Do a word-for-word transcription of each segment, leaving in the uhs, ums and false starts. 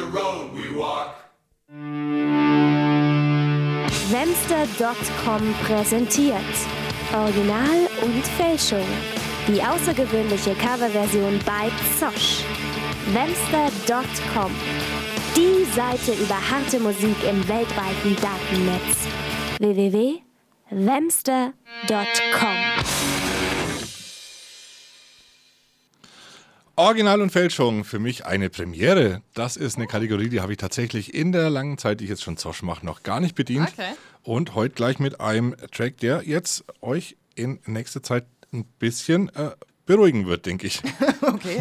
road we walk. Wemster Punkt com präsentiert Original und Fälschung. Die außergewöhnliche Coverversion bei Zosch. Wemster Punkt com. Die Seite über harte Musik im weltweiten Datennetz. w w w Punkt wemster Punkt com. Original und Fälschung, für mich eine Premiere. Das ist eine Kategorie, die habe ich tatsächlich in der langen Zeit, die ich jetzt schon Zosch mache, noch gar nicht bedient. Okay. Und heute gleich mit einem Track, der jetzt euch in nächster Zeit ein bisschen äh, beruhigen wird, denke ich. Okay.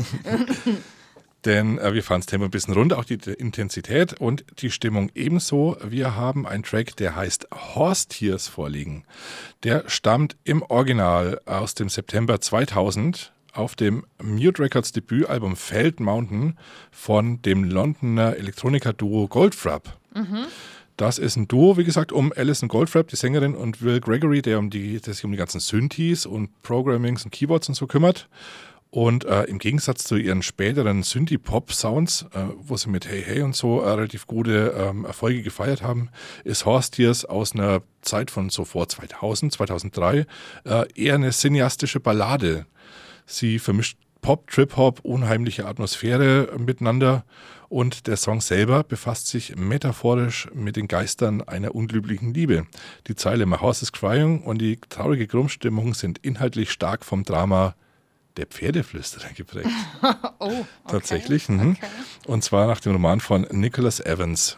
Denn äh, wir fahren das Tempo ein bisschen runter, auch die, die Intensität und die Stimmung ebenso. Wir haben einen Track, der heißt Horse Tears vorliegen. Der stammt im Original aus dem September zweitausend auf dem Mute Records Debütalbum Feld Mountain von dem Londoner Elektroniker-Duo Goldfrapp. Mhm. Das ist ein Duo, wie gesagt, um Alison Goldfrapp, die Sängerin, und Will Gregory, der, um die, der sich um die ganzen Synthes und Programmings und Keyboards und so kümmert. Und äh, im Gegensatz zu ihren späteren Synthie-Pop-Sounds, äh, wo sie mit Hey Hey und so äh, relativ gute ähm, Erfolge gefeiert haben, ist Horse Tears aus einer Zeit von so vor zweitausend, zweitausenddrei äh, eher eine cineastische Ballade. Sie vermischt Pop, Trip-Hop, unheimliche Atmosphäre miteinander und der Song selber befasst sich metaphorisch mit den Geistern einer unglücklichen Liebe. Die Zeile My Horse is Crying und die traurige Grundstimmung sind inhaltlich stark vom Drama Der Pferdeflüsterer geprägt. Oh, okay. Tatsächlich. Mhm. Okay. Und zwar nach dem Roman von Nicholas Evans.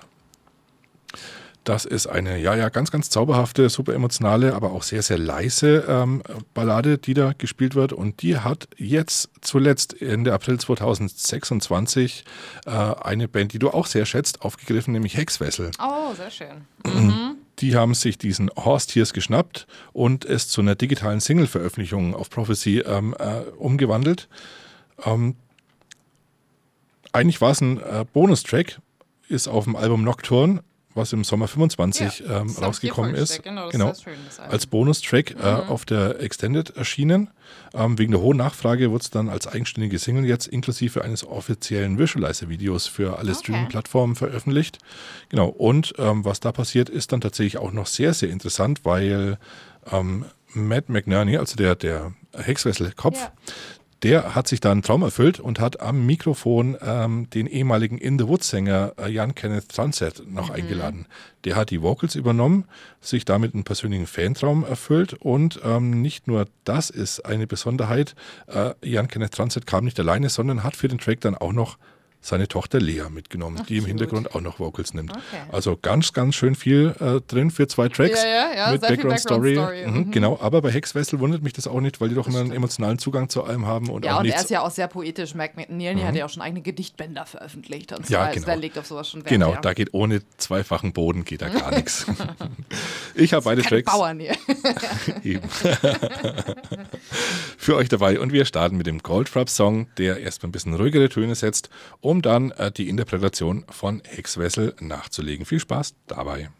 Das ist eine, ja, ja, ganz, ganz zauberhafte, super emotionale, aber auch sehr, sehr leise ähm, Ballade, die da gespielt wird. Und die hat jetzt zuletzt Ende April zweitausendsechsundzwanzig äh, eine Band, die du auch sehr schätzt, aufgegriffen, nämlich Hexvessel. Oh, sehr schön. Mhm. Die haben sich diesen Horse Tears geschnappt und es zu einer digitalen Single-Veröffentlichung auf Prophecy ähm, äh, umgewandelt. Ähm, eigentlich war es ein äh, Bonustrack, ist auf dem Album Nocturne, was im Sommer fünfundzwanzig Ja, ähm, rausgekommen ist. Genau, das genau. ist schön, das Als Bonustrack äh, Mhm. auf der Extended erschienen. Ähm, wegen der hohen Nachfrage wurde es dann als eigenständige Single jetzt inklusive eines offiziellen Visualizer-Videos für alle Okay. Streaming-Plattformen veröffentlicht. Genau. Und ähm, was da passiert, ist dann tatsächlich auch noch sehr, sehr interessant, weil ähm, Matt McNerney, also der, der Hexvessel-Kopf, Ja. der hat sich da einen Traum erfüllt und hat am Mikrofon ähm, den ehemaligen In the Woods-Sänger äh, Jan Kenneth Transet noch Mhm. eingeladen. Der hat die Vocals übernommen, sich damit einen persönlichen Fantraum erfüllt und ähm, nicht nur das ist eine Besonderheit, äh, Jan Kenneth Transet kam nicht alleine, sondern hat für den Track dann auch noch seine Tochter Lea mitgenommen, Ach, die im cute. Hintergrund auch noch Vocals nimmt. Okay. Also ganz, ganz schön viel äh, drin für zwei Tracks Ja, ja, ja, mit sehr viel Background Story. Background-Story. Mhm, Mhm. Genau, aber bei Hexvessel wundert mich das auch nicht, weil die doch immer einen stimmt. emotionalen Zugang zu allem haben und Ja, auch und er nichts. ist ja auch sehr poetisch. Mac McNeely hat ja auch schon eigene Gedichtbänder veröffentlicht und so. Ja, Also genau. der legt auf sowas schon Wert. Genau, ja. da geht ohne zweifachen Boden geht da gar nichts. Ich habe beide Keine Tracks Bauern hier. eben für euch dabei und wir starten mit dem Goldfrapp-Song, der erstmal ein bisschen ruhigere Töne setzt, um dann äh, die Interpretation von Hexvessel nachzulegen. Viel Spaß dabei.